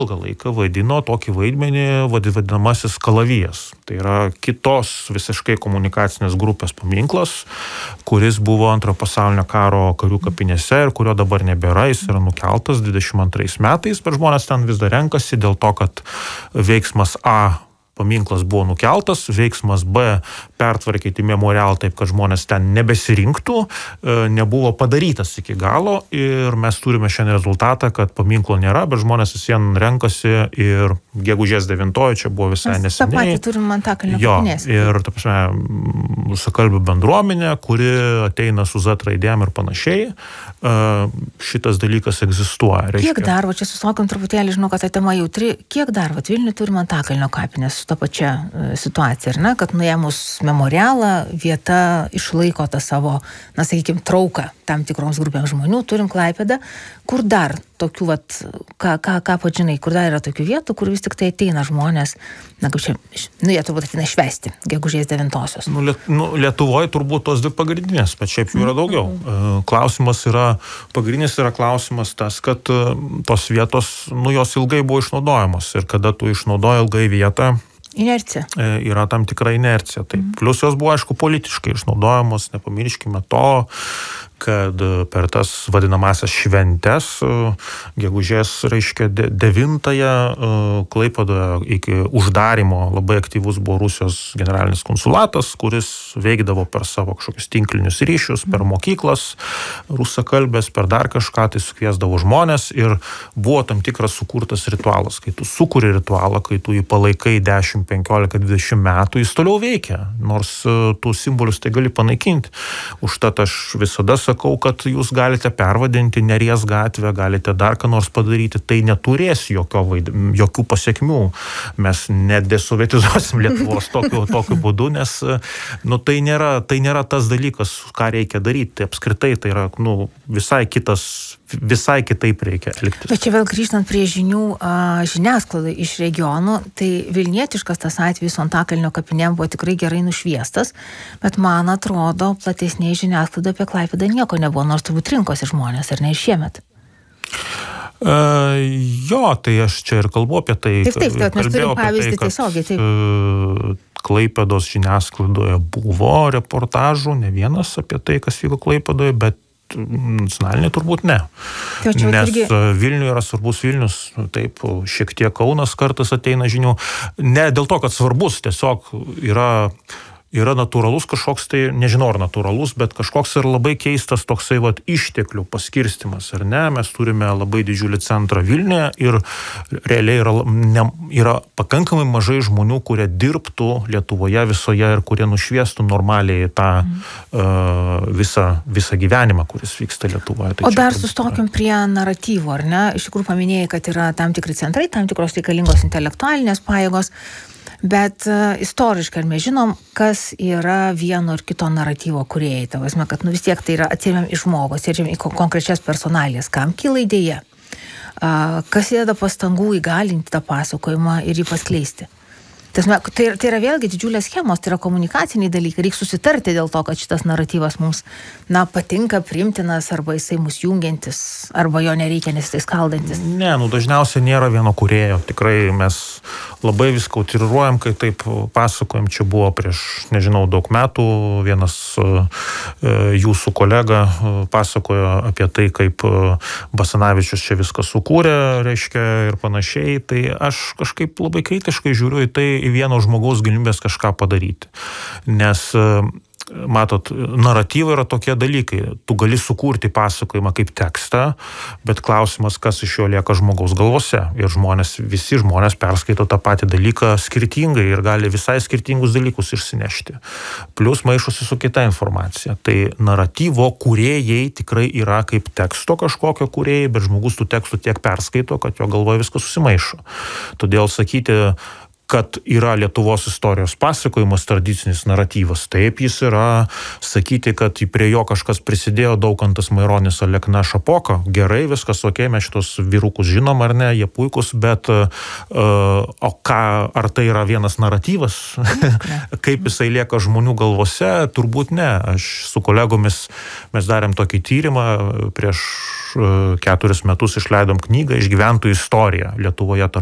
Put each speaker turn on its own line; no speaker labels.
ilgą laiką vaidino tokį vaidmenį vadinamasis kalavijas. Tai yra kitos visiškai komunikacinės grupės paminklas, kuris buvo Antrojo pasaulinio karo karių kapinėse ir kurio dabar nebėra, jis yra nukeltas 22 metais, bet žmonės ten vis dar renkasi dėl to, kad veiksmas A paminklas buvo nukeltas, veiksmas B pertvarkyti memorialą taip, kad žmonės ten nebesirinktų, nebuvo padarytas iki galo ir mes turime šiandien rezultatą, kad paminklo nėra, bet žmonės vis vien renkasi ir gegužės 9 čia buvo visai neseniai.
Tą patį turim Antakalnio kapinės.
Ir, ta prasme, rusakalbių bendruomenė, kuri ateina su Z raidėm ir panašiai, šitas dalykas egzistuoja.
Kiek dar, čia susokim truputėlį, žinau, kad ta tema jautri, kiek dar, Vilniuje turim Antakalnio kapinės su ta pačia situacija, ar ne, kad nuėmus memorialą vieta išlaiko tą savo, na, sakykime, trauką tam tikroms grupėms žmonių, turim Klaipėdą, kur dar tokių, ką pažinai, kur dar yra tokių vietų, kur vis tik tai ateina žmonės, na, kaip čia, jie turbūt ateina švęsti gegužės 9-osios.
Lietuvoje turbūt tos dvi pagrindinės, bet šiaip jų yra daugiau. Pagrindinis yra klausimas tas, kad tos vietos, jos ilgai buvo išnaudojamos ir kada tu išnaudoji ilgai vietą,
inercija.
Yra tam tikra inercija. Tai plus jos buvo, aišku, politiškai išnaudojamos, nepamirškime to, kad per tas vadinamasias šventes, gegužės, reiškia, 9-ąją Klaipėdoje iki uždarimo labai aktyvus buvo Rusijos generalinis konsulatas, kuris veikdavo per savo kažkokius tinklinius ryšius, per mokyklas, rusakalbės, per dar kažką, tai sukviesdavo žmonės ir buvo tam tikras sukurtas ritualas. Kai tu sukuri ritualą, kai tu jį palaikai 10, 15, 20 metų, jis toliau veikia, nors tų simbolius tai gali panaikinti. Užtat aš visada sakau, kad jūs galite pervadinti Neries gatvę, galite dar ką nors padaryti, tai neturės jokių pasiekmių. Mes nedesovetizuosim Lietuvos tokiu būdu, nes tai nėra tas dalykas, ką reikia daryti. Tai apskritai tai yra visai kitaip reikia elgtis.
Bet čia vėl grįžtant prie žiniasklaidai iš regionų, tai vilnietiškas tas atvejis su Antakalnio kapinėm buvo tikrai gerai nušviestas, bet man atrodo, platesnėje žiniasklaidoje apie Klaipėdą nieko nebuvo, nors turbūt rinkosi žmonės, ar ne, ir šiemet.
Tai aš čia ir kalbu apie tai.
Taip, mes turim pavyzdį tiesiogiai.
Taip. Klaipėdos žiniasklaidoje buvo reportažų, ne vienas apie tai, kas vyko Klaipėdoje, bet nacionalinė turbūt ne. Nes Vilniuje yra svarbus Vilnius, taip, šiek tiek Kaunas kartais ateina žinių. Ne dėl to, kad svarbus, tiesiog yra natūralus kažkoks, tai nežinau ar natūralus, bet kažkoks ir labai keistas toksai išteklių paskirstimas, ar ne? Mes turime labai didžiulį centrą Vilniuje ir realiai yra pakankamai mažai žmonių, kurie dirbtų Lietuvoje visoje ir kurie nušviestų normaliai tą visą gyvenimą, kuris vyksta Lietuvoje.
Tai o dar sustokim prie naratyvo, ar ne? Iš tikrųjų paminėjai, kad yra tam tikri centrai, tam tikros reikalingos intelektualinės pajėgos. Bet istoriškai, ar mes žinom, kas yra vieno ir kito naratyvo kūrėjai? Tavasme, kad vis tiek tai yra atsirėmėm į žmogų, atsirėmėm į konkrečias personalijas. Kam kyla idėja? Kas įdeda pastangų įgalinti tą pasakojimą ir jį paskleisti? Tai yra vėlgi didžiulės schemos, tai yra komunikaciniai dalykai. Reikia susitarti dėl to, kad šitas naratyvas mums patinka, priimtinas, arba jisai mus jungiantis, arba jo nereikia, nes jisai skaldantis.
Ne, dažniausiai nėra vieno kūrėjo. Tikrai mes labai viską utriruojam, kai taip pasakojam. Čia buvo prieš, daug metų vienas jūsų kolega pasakojo apie tai, kaip Basanavičius čia viską sukūrė, reiškia, ir panašiai. Tai aš kažkaip labai kritiškai žiūriu į tai, į vieno žmogaus galimybės kažką padaryti. Nes, matot, naratyvai yra tokie dalykai. Tu gali sukurti pasakojimą kaip tekstą, bet klausimas, kas iš jo lieka žmogaus galvose. Ir visi žmonės perskaito tą patį dalyką skirtingai ir gali visai skirtingus dalykus išsinešti. Plius maišosi su kita informacija. Tai naratyvo kūrėjai tikrai yra kaip teksto kažkokio kūrėjai, bet žmogus tų tekstų tiek perskaito, kad jo galvoje viskas susimaišo. Todėl sakyti, kad yra Lietuvos istorijos pasakojimas, tradicinis naratyvas. Taip, jis yra, sakyti, kad prie jo kažkas prisidėjo, Daukantas, Maironis, Alekna, Šapoka. Gerai, viskas ok, mes šitos vyrukus žinom ar ne, jie puikus, bet ar tai yra vienas naratyvas? Kaip jisai lieka žmonių galvose? Turbūt ne. Aš su kolegomis mes darėm tokį tyrimą, prieš 4 metus išleidom knygą Išgyventų istoriją Lietuvoje